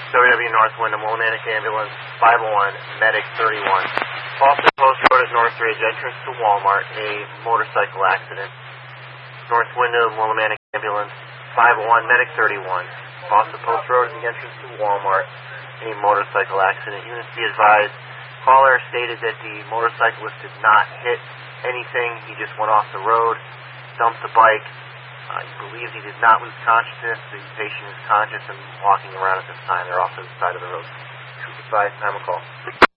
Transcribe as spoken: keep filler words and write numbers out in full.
W W North Wyndham, Willimantic Ambulance, five oh one, Medic thirty-one. Boston Post Road at Northridge, entrance to Walmart, a motorcycle accident. North Wyndham, Willimantic Ambulance, five oh one, Medic thirty-one. Boston Post Road at the entrance to Walmart, a motorcycle accident. Units be advised, caller stated that the motorcyclist did not hit anything. He just went off the road, dumped the bike. Uh, he believes he did not lose consciousness. The patient is conscious and walking around at this time. They're off to the side of the road. Truth advised, time of call.